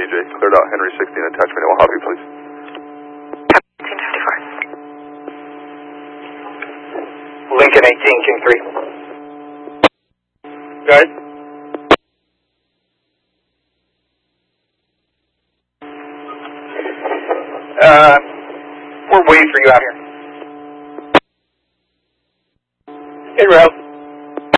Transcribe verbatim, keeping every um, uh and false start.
E J. Cleared out Henry sixteen attachment in Mojave, please. eighteen fifty-four. Lincoln eighteen, King three. Guys? Uh, we're waiting for you out here. In route.